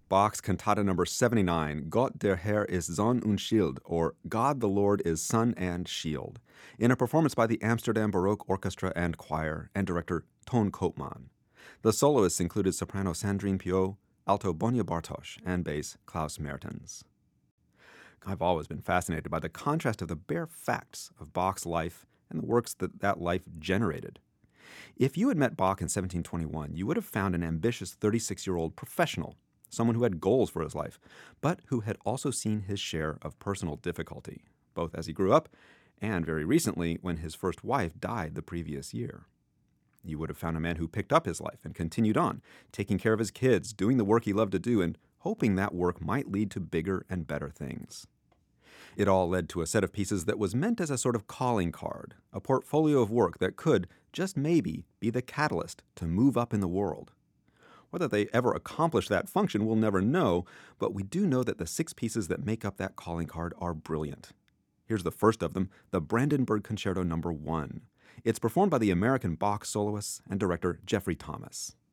Bach's Cantata number 79, Gott der Herr ist Sonn und Schild, or God the Lord is Sun and Shield, in a performance by the Amsterdam Baroque Orchestra and Choir and director Ton Koopman. The soloists included soprano Sandrine Piot, alto Bonja Bartosz, and bass Klaus Mertens. I've always been fascinated by the contrast of the bare facts of Bach's life and the works that life generated. If you had met Bach in 1721, you would have found an ambitious 36-year-old professional, someone who had goals for his life, but who had also seen his share of personal difficulty, both as he grew up and very recently when his first wife died the previous year. You would have found a man who picked up his life and continued on, taking care of his kids, doing the work he loved to do, and hoping that work might lead to bigger and better things. It all led to a set of pieces that was meant as a sort of calling card, a portfolio of work that could, just maybe, be the catalyst to move up in the world. Whether they ever accomplish that function, we'll never know, but we do know that the 6 pieces that make up that calling card are brilliant. Here's the first of them, the Brandenburg Concerto No. 1. It's performed by the American Bach soloists and director Jeffrey Thomas.